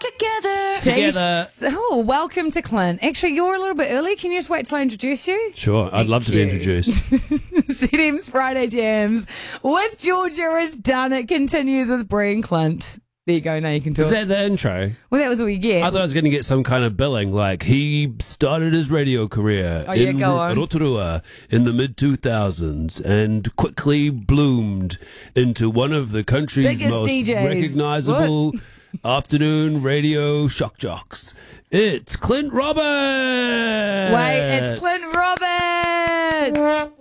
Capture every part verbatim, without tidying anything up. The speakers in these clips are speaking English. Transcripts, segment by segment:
Together. Together. Oh, welcome to Clint. Actually, you're a little bit early. Can you just wait till I introduce you? Sure, I'd Thank love to be you. introduced. Z D M's Friday Jams with Georgia is done. It continues with Bree and Clint. There you go. Now you can talk. Is that the intro? Well, that was all you get. I thought I was going to get some kind of billing, like he started his radio career Oh, yeah, in go Ro- on. Rotorua in the mid two thousands and quickly bloomed into one of the country's Biggest most D Js. recognizable afternoon radio shock jocks. It's Clint Roberts. Wait, it's Clint Roberts.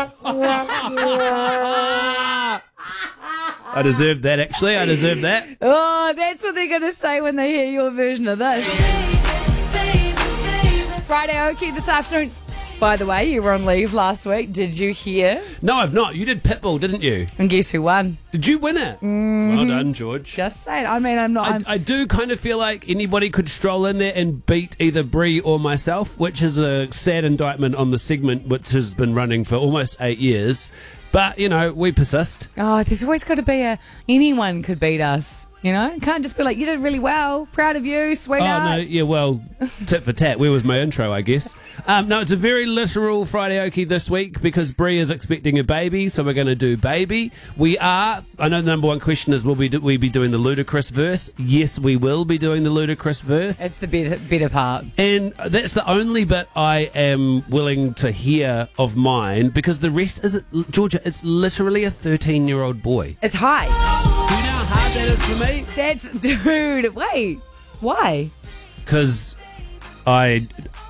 I deserved that, actually. I deserved that. Oh, that's what they're going to say when they hear your version of this. Friday Okie this afternoon. By the way, you were on leave last week. Did you hear? No, I've not. You did Pitbull, didn't you? And guess who won? Did you win it? Mm-hmm. Well done, George. Just saying. I mean, I'm not. I'm, I, I do kind of feel like anybody could stroll in there and beat either Bree or myself, which is a sad indictment on the segment which has been running for almost eight years. But, you know, we persist. Oh, there's always got to be a anyone could beat us. You know, can't just be like, you did really well, proud of you, sweetheart. Oh, no, yeah, well, tit for tat. Where was my intro, I guess? Um, no, it's a very literal Friday Okie this week because Bree is expecting a baby, so we're going to do baby. We are, I know the number one question is, will we, do, we be doing the ludicrous verse? Yes, we will be doing the ludicrous verse. It's the better, better part. And that's the only bit I am willing to hear of mine because the rest is, Georgia, it's literally a thirteen-year-old boy. It's high. Do you know how hard that is for me? That's, dude, wait. Why? Because I,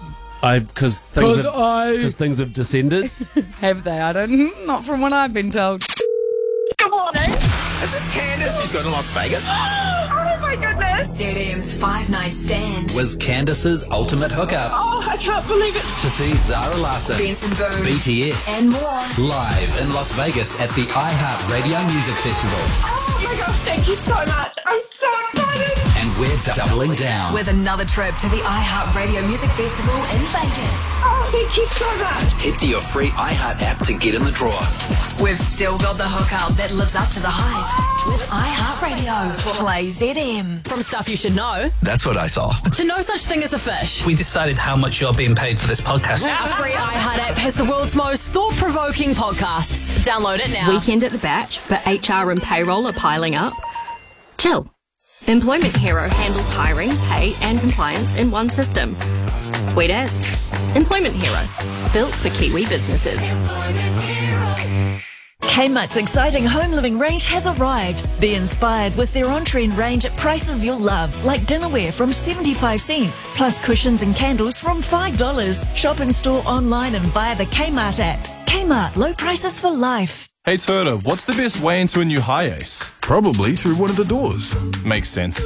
I, because things, 'Cause have- I- 'cause things have descended. Have they? I don't, not from what I've been told. Good morning. Is this Candace who's going to Las Vegas? Oh my goodness. Z D M's Five Night Stand. Was Candace's ultimate hookup Oh, I can't believe it. to see Zara Larsson, Benson Boone. B T S, And more. live in Las Vegas at the iHeart Radio Music Festival. Oh my gosh, thank you so much. I'm so excited. And we're doubling down. With another trip to the iHeart Radio Music Festival in Vegas. Oh, thank you so much. Head to your free iHeart app to get in the draw. We've still got the hookup that lives up to the hype. With iHeart Radio. Play Z M. From stuff you should know That's what I saw. to no such thing as a fish. We decided how much you're being paid for this podcast. Our free iHeart app has the world's most thought-provoking podcasts. Download it now. Weekend at the Batch, but H R and payroll are piling up? Chill. Employment Hero handles hiring, pay, and compliance in one system. Sweet as. Employment Hero. Built for Kiwi businesses. Kmart's exciting home living range has arrived. Be inspired with their on-trend range at prices you'll love, like dinnerware from seventy-five cents, plus cushions and candles from five dollars. Shop in store, online and via the Kmart app. Kmart, low prices for life. Hey Turtle, what's the best way into a new Hi-Ace? Probably through one of the doors. Makes sense.